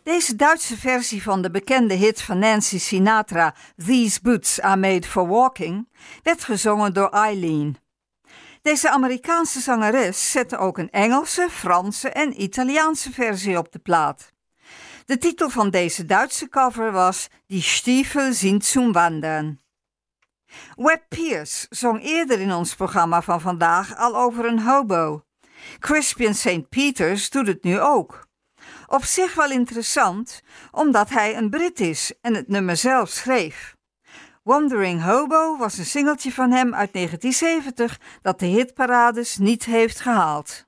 Deze Duitse versie van de bekende hit van Nancy Sinatra, These Boots Are Made for Walking, werd gezongen door Eileen. Deze Amerikaanse zangeres zette ook een Engelse, Franse en Italiaanse versie op de plaat. De titel van deze Duitse cover was Die Stiefel sind zum Wandern. Webb Pierce zong eerder in ons programma van vandaag al over een hobo. Crispian St. Peters doet het nu ook. Op zich wel interessant, omdat hij een Brit is en het nummer zelf schreef. Wandering Hobo was een singeltje van hem uit 1970 dat de hitparades niet heeft gehaald.